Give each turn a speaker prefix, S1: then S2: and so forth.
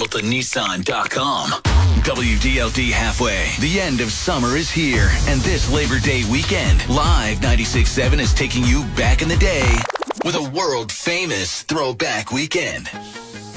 S1: DeltaNissan.com. WDLD Halfway. The end of summer is here, and this Labor Day weekend, Live 96.7 is taking you back in the day with a world-famous throwback weekend.